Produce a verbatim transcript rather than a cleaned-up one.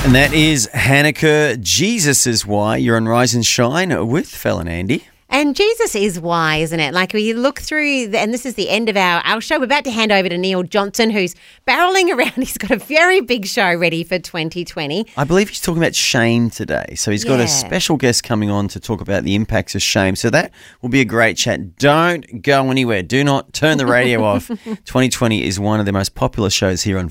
And that is Hanukkah, Jesus is Why. You're on Rise and Shine with Fel and Andy. And Jesus is why, isn't it? Like we look through, the, and this is the end of our, our show. We're about to hand over to Neil Johnson, who's barreling around. He's got a very big show ready for twenty twenty. I believe he's talking about shame today. So he's got Yeah. a special guest coming on to talk about the impacts of shame. So that will be a great chat. Don't go anywhere. Do not turn the radio off. twenty twenty is one of the most popular shows here on